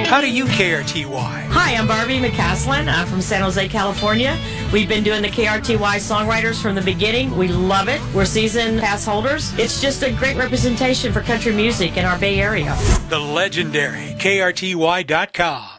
How do you KRTY? Hi, I'm Barbie McCaslin. I'm from San Jose, California. We've been doing the KRTY songwriters from the beginning. We love it. We're season pass holders. It's just a great representation for country music in our Bay Area. The legendary KRTY.com.